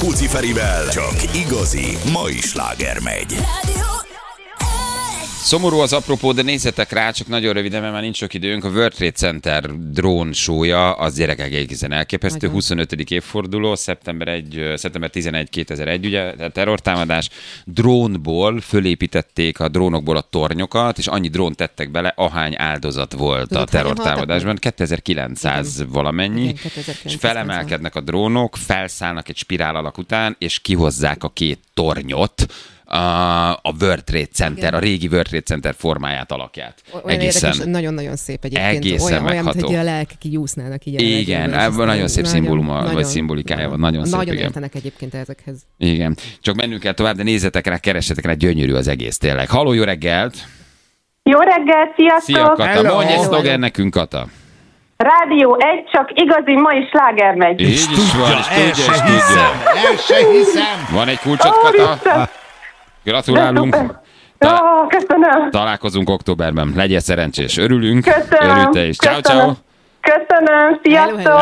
Puci Ferivel, csak igazi mai sláger megy. Szomorú az apropó, de nézzetek rá, csak nagyon röviden, mert már nincs sok időnk. A World Trade Center drón show-ja, az gyerekek egészen elképesztő. Nagyon. 25. évforduló, szeptember 11, 2001, ugye, a terrortámadás. Drónból fölépítették a drónokból a tornyokat, és annyi drónt tettek bele, ahány áldozat volt a terrortámadásban. 2900 valamennyi. Igen, 2900 és felemelkednek a drónok, felszállnak egy spirál alak után, és kihozzák a két tornyot, a World Trade Center, igen. A régi World Trade Center formáját, alakját. Olyan érdekes, nagyon-nagyon szép egyébként. Egészen olyan, megható. Mint hogy a lelkek így úsznának. Így igen, ebben nagyon szép szimbóluma, vagy szimbolikája van. Nagyon szép, nagyon értenek egyébként ezekhez. Igen. Csak mennünk kell tovább, de nézzetek rá, keressetek rá, gyönyörű az egész tényleg. Halló, jó reggelt! Jó reggelt, sziasztok! Szia, Kata! Mondj egy szlogen nekünk, Kata! Rádió 1, csak igazi mai sláger megy. Így is van, és tudja. El se hiszem! Van egy kulcsot, Kata? Gratulálunk! Köszönöm! Találkozunk októberben. Legyél szerencsés. Örülünk. Köszönöm. Örülj te is. Ciao, ciao. Köszönöm, sziasztok!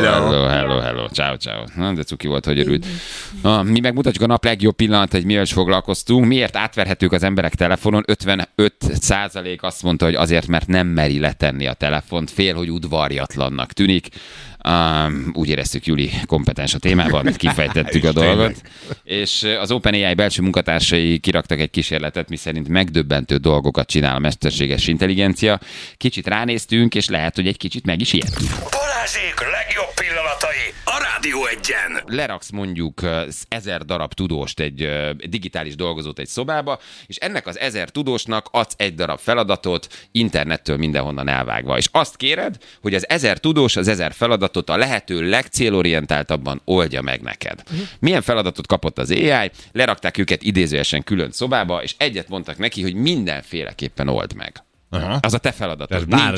Hello. Ciao. Na, de cuki volt, hogy örült. Mi megmutatjuk a nap legjobb pillanat, hogy mivel is foglalkoztunk. Miért átverhetők az emberek telefonon? 55% azt mondta, hogy azért, mert nem meri letenni a telefont. Fél, hogy udvarjatlannak tűnik. Úgy éreztük, Juli kompetens a témában, kifejtettük a dolgot. És az OpenAI belső munkatársai kiraktak egy kísérletet, miszerint megdöbbentő dolgokat csinál a mesterséges intelligencia. Kicsit ránéztünk, és lehet, hogy egy kicsit meg is ijedtünk. Balázsék legjobb pillanatai a Rádió 1-en. Leraksz mondjuk 1000 darab tudóst, egy digitális dolgozót egy szobába, és ennek az 1000 tudósnak adsz egy darab feladatot, internettől mindenhonnan elvágva. És azt kéred, hogy az 1000 tudós az 1000 feladatot a lehető legcélorientáltabban oldja meg neked. Milyen feladatot kapott az AI? Lerakták őket idézőesen külön szobába, és egyet mondtak neki, hogy mindenféleképpen old meg. Aha. Az a te feladatod. Nincs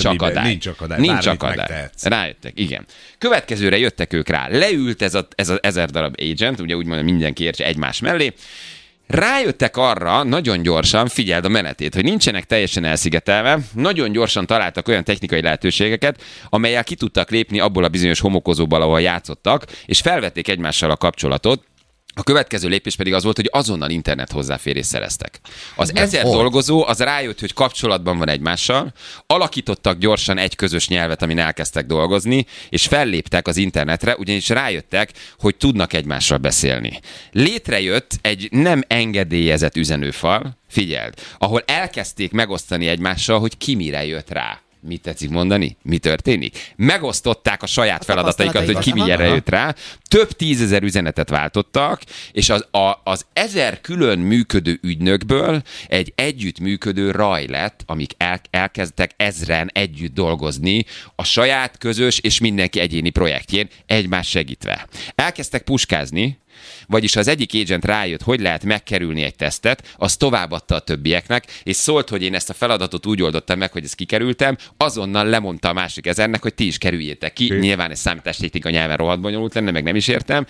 akadály. Rájöttek, igen. Következőre jöttek ők rá. Leült ez az 1000 darab agent, ugye úgy mondom, mindenki értse egymás mellé. Rájöttek arra nagyon gyorsan, figyeld a menetét, hogy nincsenek teljesen elszigetelve, nagyon gyorsan találtak olyan technikai lehetőségeket, amellyel ki tudtak lépni abból a bizonyos homokozóból, ahol játszottak, és felvették egymással a kapcsolatot. A következő lépés pedig az volt, hogy azonnal internet hozzáférést szereztek. Az 1000 dolgozó az rájött, hogy kapcsolatban van egymással, alakítottak gyorsan egy közös nyelvet, amin elkezdtek dolgozni, és felléptek az internetre, ugyanis rájöttek, hogy tudnak egymással beszélni. Létrejött egy nem engedélyezett üzenőfal, figyeld, ahol elkezdték megosztani egymással, hogy ki mire jött rá. Mit tetszik mondani? Mi történik? Megosztották a saját feladataikat, hogy ki milyenre jött rá. Több 10 000 üzenetet váltottak, és az 1000 külön működő ügynökből egy együttműködő raj lett, amik elkezdtek 1000-en együtt dolgozni a saját közös és mindenki egyéni projektjén, egymás segítve. Elkezdtek puskázni, vagyis az egyik agent rájött, hogy lehet megkerülni egy tesztet, az továbbadta a többieknek, és szólt, hogy én ezt a feladatot úgy oldottam meg, hogy ezt kikerültem, azonnal lemondta a másik 1000-nek, hogy ti is kerüljétek ki. Nyilván ez számítástechnika nyelven rohadt bonyolult lenne, meg nem is értem.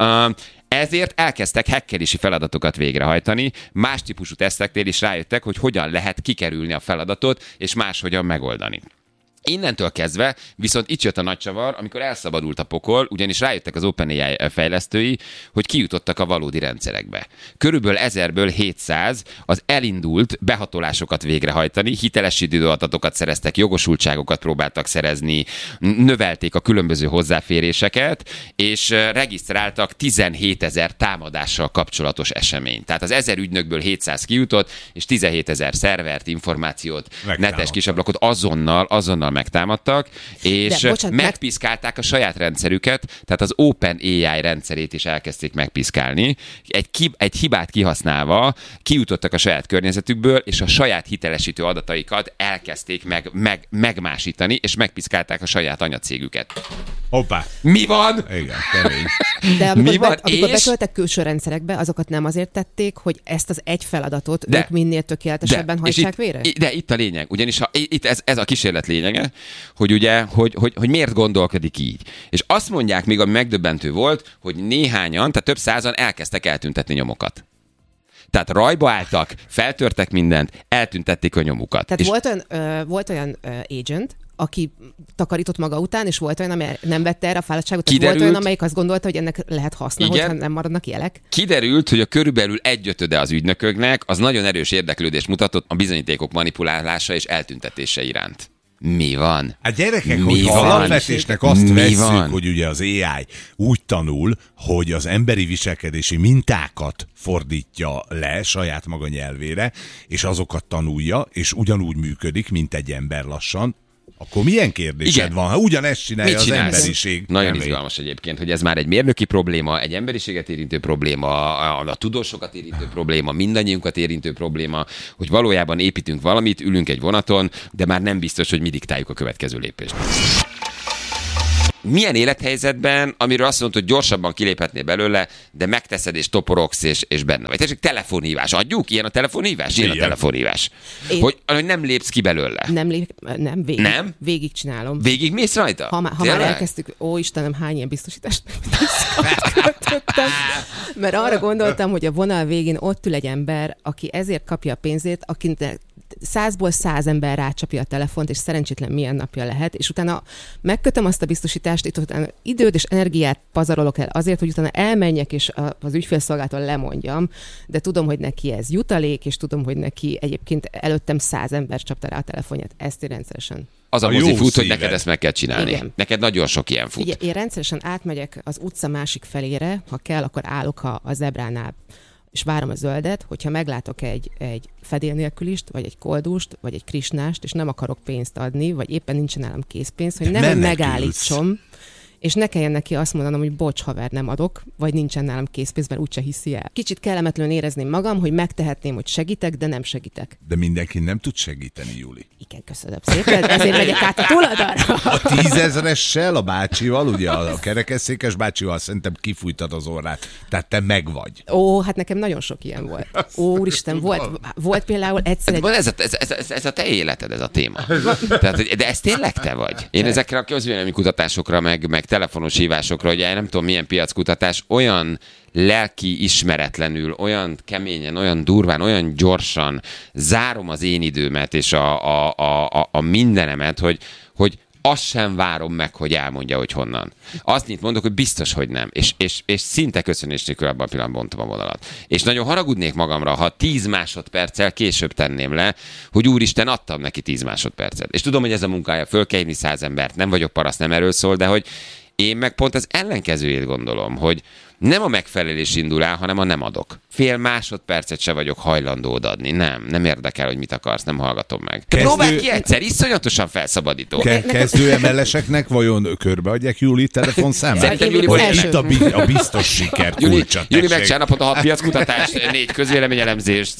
Ezért elkezdtek hackerési feladatokat végrehajtani, más típusú teszteknél is rájöttek, hogy hogyan lehet kikerülni a feladatot, és máshogyan megoldani. Innentől kezdve viszont itt jött a nagy csavar, amikor elszabadult a pokol, ugyanis rájöttek az OpenAI fejlesztői, hogy kijutottak a valódi rendszerekbe. Körülbelül 1000-ből 700 az elindult behatolásokat végrehajtani, hitelesítő adatokat szereztek, jogosultságokat próbáltak szerezni, növelték a különböző hozzáféréseket, és regisztráltak 17 000 támadással kapcsolatos eseményt. Tehát az 1000 ügynökből 700 kijutott, és 17 000 szervert, információt, netes kisablakot azonnal megtámadtak, és megpiszkálták a saját rendszerüket, tehát az OpenAI rendszerét is elkezdték megpiszkálni. Egy hibát kihasználva kijutottak a saját környezetükből, és a saját hitelesítő adataikat elkezdték megmásítani, és megpiszkálták a saját anyacégüket. Hoppá! Mi van? Igen, kemény. De amikor betöltek külső rendszerekbe, azokat nem azért tették, hogy ezt az egy feladatot ők minél tökéletesebben hajtsák végre? De itt a lényeg, ugyanis itt ez a kísérlet lényege, hogy ugye, hogy miért gondolkodik így. És azt mondják még, ami megdöbbentő volt, hogy néhányan, tehát több százan elkezdtek eltüntetni nyomokat. Tehát rajba álltak, feltörtek mindent, eltüntették a nyomukat. Tehát volt olyan agent, aki takarított maga után, és volt olyan, ami nem vette erre a fáradtságot, tehát volt olyan, amelyik azt gondolta, hogy ennek lehet haszna, hogyha nem maradnak jelek. Kiderült, hogy a körülbelül 1/5 az ügynököknek az nagyon erős érdeklődést mutatott a bizonyítékok manipulálása és eltüntetése iránt. Mi van? Hát gyerekek, hogy alapvetésnek azt vesszük, hogy ugye az AI úgy tanul, hogy az emberi viselkedési mintákat fordítja le saját maga nyelvére, és azokat tanulja, és ugyanúgy működik, mint egy ember lassan, akkor milyen kérdésed van? Ha ugyanezt csinálja az emberiség. Nagyon izgalmas egyébként, hogy ez már egy mérnöki probléma, egy emberiséget érintő probléma, a tudósokat érintő probléma, mindannyiunkat érintő probléma, hogy valójában építünk valamit, ülünk egy vonaton, de már nem biztos, hogy mi diktáljuk a következő lépést. Milyen élethelyzetben, amiről azt mondod, hogy gyorsabban kiléphetnél belőle, de megteszed és toporogsz és benne vagy. Tessék, telefonhívás. Adjuk? Ilyen a telefonhívás? Ilyen a telefonhívás. Hogy nem lépsz ki belőle. Nem végig. Nem? Végig csinálom. Végig mész rajta? Ha már elkezdtük, ó Istenem, hány ilyen biztosítást kötöttem. Mert arra gondoltam, hogy a vonal végén ott ül egy ember, aki ezért kapja a pénzét, akinek 100-ból 100 ember rácsapja a telefont, és szerencsétlen milyen napja lehet, és utána megkötöm azt a biztosítást, itt utána időt és energiát pazarolok el azért, hogy utána elmenjek, és az ügyfélszolgálaton lemondjam, de tudom, hogy neki ez jutalék, és tudom, hogy neki egyébként előttem 100 ember csapta rá a telefonját. Ezt én rendszeresen. Az a mozi fut, hogy neked ezt meg kell csinálni. Igen. Neked nagyon sok ilyen fut. Figyelj, én rendszeresen átmegyek az utca másik felére, ha kell, akkor állok a zebránál, és várom a zöldet, hogyha meglátok egy fedél nélkülist, vagy egy koldust, vagy egy krisnást, és nem akarok pénzt adni, vagy éppen nincsen nálam készpénz, hogy nem megállítsom, és ne kelljen neki azt mondanom, hogy bocs, haver, nem adok, vagy nincsen nálam készpénz, mert úgyse hiszi el. Kicsit kellemetlenül érezném magam, hogy megtehetném, hogy segítek, de nem segítek. De mindenki nem tud segíteni, Júli. Igen, köszönöm szépen, ezért megyek át a túloldalra. A 10 000-essel, a bácsival, ugye a kerekesszékes bácsival szerintem kifújtad az orrát, tehát te megvagy. Ó, hát nekem nagyon sok ilyen volt. Ó, úristen, volt például egyszer Ez a te életed, ez a téma. Tehát, de ez tényleg te vagy? Én ezekre a közvélemény kutatásokra, meg telefonos hívásokra, ugye nem tudom milyen piackutatás, olyan lelki ismeretlenül, olyan keményen, olyan durván, olyan gyorsan zárom az én időmet és a mindenemet, hogy azt sem várom meg, hogy elmondja, hogy honnan. Azt nyit mondok, hogy biztos, hogy nem. És szinte köszönés nélkül abban a pillanatban bontom a vonalat. És nagyon haragudnék magamra, ha 10 másodperccel később tenném le, hogy úristen, adtam neki 10 másodpercet. És tudom, hogy ez a munkája, föl kell hívni 100 embert, nem vagyok paraszt, nem erről szól, de hogy én meg pont az ellenkezőjét gondolom, hogy nem a megfelelés indul el, hanem a nem adok. Fél másodpercet se vagyok hajlandó odaadni. Nem érdekel, hogy mit akarsz, nem hallgatom meg. Próbálj ki egyszer, iszonyatosan felszabadító. Kezdő emelleseknek vajon körbeadják Júli telefonszámát? Szerintem Júli itt a biztos siker kulcsa. Júli megcsinálnapot a piackutatást, 4 közvéleményelemzést.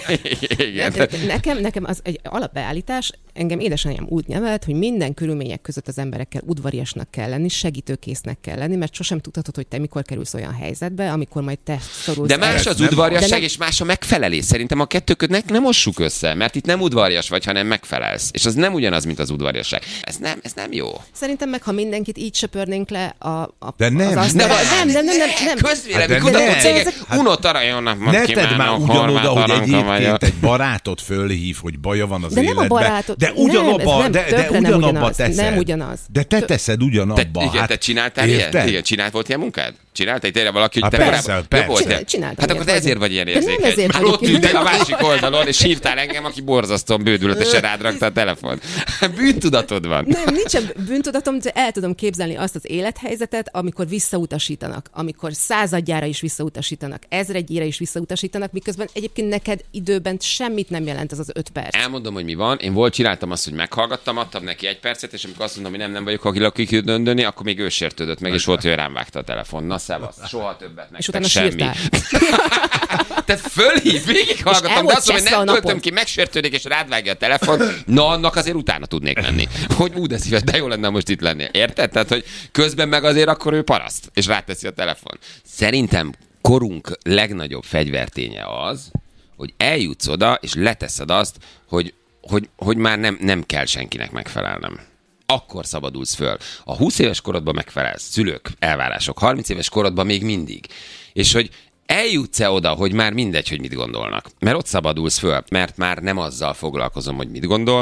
Nekem az egy alapbeállítás, engem édesanyám úgy nevelt, hogy minden körülmények között az emberekkel udvariasnak kell lenni, segítőkésznek kell lenni, mert sosem tudhatod, hogy te mikor kerülsz olyan helyzetbe, amikor majd te szorulsz. De más az udvariasság, és más a megfelelés. Szerintem a kettőköt nem mossuk össze, mert itt nem udvarias vagy, hanem megfelelsz. És az nem ugyanaz, mint az udvariasság. Ez nem jó. Szerintem meg, ha mindenkit így söpörnénk le De nem. Közvélemény kutató cégek unott arajonnak ma ne tedd már ugyanoda, hogy egyébként egy barátot fölhív, hogy baja van az életben. De ugyanabba teszed. Nem ugyanaz. De te teszed ugyanabba. Igen, te csináltál ilyet? Igen, volt ilyen munkád? Csináltál tényleg valaki, hogy te persze. Csináltam. Hát akkor te ezért vagy ilyen érzékeny. Már ott ültél a másik oldalon, és hívtál engem, aki borzasztóan bődületesen rád rakta a telefon. Bűntudatod van. Nem, nincsen bűntudatom, de el tudom képzelni azt az élethelyzetet, amikor visszautasítanak, amikor 100-adjára is visszautasítanak, 1000-egyére is visszautasítanak, miközben egyébként neked időben semmit nem jelent az 5 perc. Elmondom, hogy mi van. Én csináltam azt, hogy meghallgattam, adtam neki 1 percet, és amikor azt mondom, hogy nem vagyok akik dönteni, akkor még ő sértődött meg, és volt, hogy rám vágta a telefon. Na, szevasz, soha többet nektek, és utána semmi. Tehát fölhív, végighallgattam, de azt mondom, hogy nem töltöm ki, megsértődik, és rád vágja a telefon. Na, annak azért utána tudnék menni. Hogy de szíves, de jó lenne most itt lenni. Érted? Tehát, hogy közben meg azért akkor ő paraszt, és ráteszi a telefon. Szerintem korunk legnagyobb fegyverténye az, hogy eljutsz oda, és leteszed azt, hogy már nem kell senkinek megfelelnem. Akkor szabadulsz föl. A 20 éves korodban megfelelsz, szülők, elvárások, 30 éves korodban még mindig. És hogy eljutsz-e oda, hogy már mindegy, hogy mit gondolnak. Mert ott szabadulsz föl, mert már nem azzal foglalkozom, hogy mit gondol,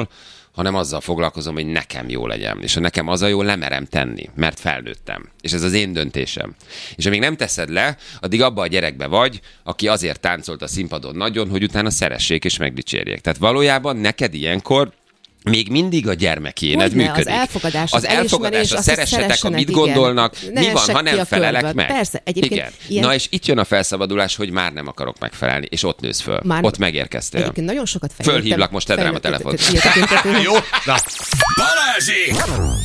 hanem azzal foglalkozom, hogy nekem jó legyen. És ha nekem az a jó, lemerem tenni, mert felnőttem. És ez az én döntésem. És amíg nem teszed le, addig abba a gyerekbe vagy, aki azért táncolt a színpadon nagyon, hogy utána szeressék és megdicsérjék. Tehát valójában neked ilyenkor még mindig a gyermekéned működik. Az elfogadás, a szeressetek, amit gondolnak, mi van, ha nem felelek meg? Persze, egyébként igen. Na és itt jön a felszabadulás, hogy már nem akarok megfelelni, és ott nősz föl. Ott megérkeztél. Egyébként nagyon sokat fejlődtem. Fölhívlak, most tedd rám a telefont. Jó, na. Balázsék!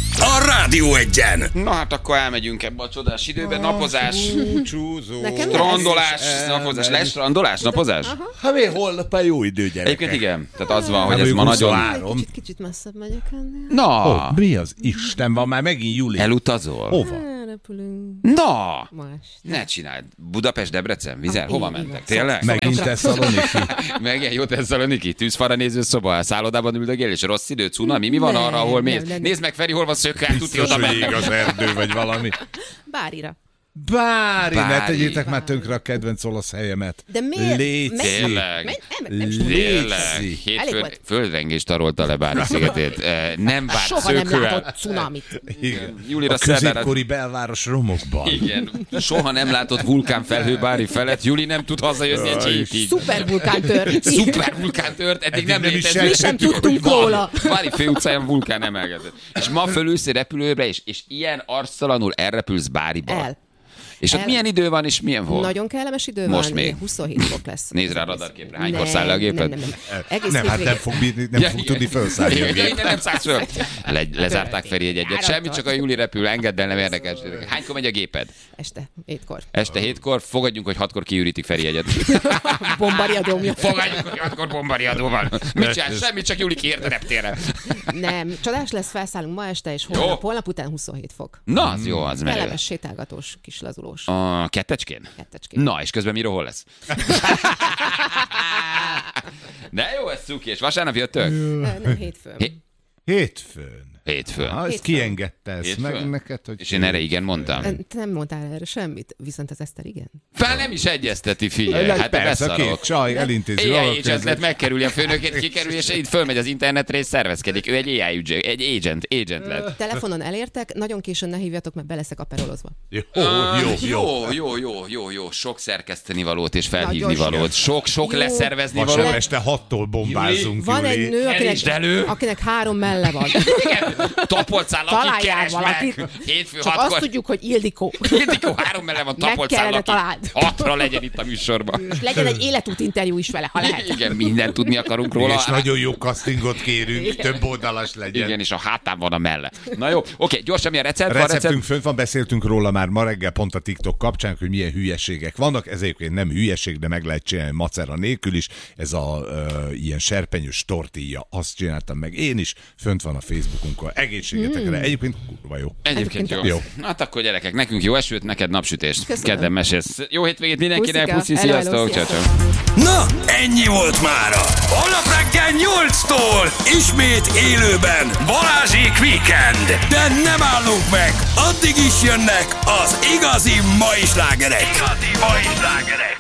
A Rádió Egyen! Na hát akkor elmegyünk ebbe a csodás időben. Napozás, Csúzó. strandolás, napozás. Lesz strandolás, napozás? Hát mi holnap a jó idő, gyerekek. Egyébként igen. Tehát az van, hogy ez ma nagyon... Kicsit messzebb megyek ennél. Na! Mi az Isten van már megint júli? Elutazol? Hova? Repülünk. Na! Ma este. Ne csináld. Budapest, Debrecen, Vizer? Hova így mentek? van. Tényleg? Megint Tesszaloniki. Meg ilyen jó Tesszaloniki, tűzfara néző szoba, szállodában üldögél, és rossz idő, cunami, mi van Nem, arra, ahol mész? nem. Nézd meg, Feri, hol van szökkel, tuti Biztos, oda hogy mennek. ég az erdő, vagy valami. Bárira. Bári, ne Bári. tegyétek már tönkre a kedvenc olasz helyemet. De miért? Léci. Tényleg. Nem Tényleg. Léci. Elég Hétfőn volt. földrengést tarolta le Bári szigetét. Nem várt Soha nem szökővel. látott cunamit. Igen. Júlira A szerdára... középkori belváros romokban. Igen. Soha nem látott vulkánfelhő Bári felett. Juli nem tud hazajönni egy hétig. Szupervulkán tört. Szupervulkán tört, eddig nem nem is létezik. Mi sem tudtunk róla. Bári főutcáján vulkán emelkedett. És ma fölülsz egy repülőbe, és ilyen arctalanul elrepülsz Báriba. El. És ott milyen idő van, és milyen volt? Nagyon kellemes idő Most van. még. 27 fok lesz. Nézd rá a radarképre. Hánykor száll le a géped? Nem. Egész Nem, hát hétvégén. nem fog, bírni, nem fog tudni felszállni a Ja, gép. innen nem szállsz föl. Lezárták Feri egyet. Semmit, csak a Júli repül. Engedd el, nem érdekes. Hánykor megy a géped? Este 7-kor. Este 7-kor. Fogadjunk, hogy 6-kor kiürítik Feri egyet. Bombariadó miatt. Fogadjunk, hogy 6-kor bombariadó van. Mit csinál? Semmit, csak Júli kiért a reptérre. Nem, csodás lesz, felszállunk ma este, és Jó. holnap után 27 fok. Na, az jó, az meg. Kellemes, sétálgatós, kis lazulós. A kettecskén? Kettecskén. Na, és közben miről hol lesz? De jó, ez cuki, és vasárnap jöttök? Nem, hétfőn. Hétfőn. Hétfőn. Ha, ezt Hétfőn. kiengedte ezt Hétfőn? meg neked, hogy... És én erre igen mondtam. Te nem mondtál erre semmit, viszont az Eszter igen. Fel nem is egyezteti, figyelj. Hát te persze, a beszarok. két csaj elintézi. AI alapkezelés. agent megkerüli a főnökét, kikerül, és itt fölmegy az internetre, és szervezkedik. Ő egy AI egy agent lett. Telefonon elértek, nagyon későn ne hívjatok, mert beleszek aperolozva. Jó. Sok szerkeszteni valót és felhívni Nagyon valót. Sok Jó. letszervezni Vasárnap valót. este 6-tól bombázunk, Van egy Júli. nő, Erítsd elő. akinek 3 melle van. Tapolcál, akit Találjál keres valakit. meg. Hétfő Csak azt 6-kor. tudjuk, hogy Ildikó. Ildikó 3 melle van, Meg tapolcál, kellene akit találd. 6-ra legyen itt a műsorban. És legyen egy életút interjú is vele, ha lehet. Igen, mindent tudni akarunk róla. És nagyon jó castingot kérünk, több oldalas legyen. Igen, és a hátán van a melle. Na jó, oké, gyorsan milyen recept van? Receptünk fönt van, beszéltünk róla már ma reggel pont a TikTok kapcsán, hogy milyen hülyeségek vannak. Ez egyébként nem hülyeség, de meg lehet csinálni macera nélkül is. Ez a ilyen serpenyős tortilla, azt csináltam meg én is. Fönt van a Facebookunkon. Egészségetekre. Egyébként kurva jó. Egyébként jó. Jó. Hát akkor gyerekek, nekünk jó esőt, neked napsütést. Köszönöm. Kedden mesélsz. Jó hétvégét mindenkinek, Puszika. puszi, Hello, sziasztok, ciao, sziasztok. ciao. Na, ennyi volt mára. Holnap reggel 8-tól ismét élőben Balázsék Weekend. De nem állunk meg, addig is jönnek az igazi mai slágerek.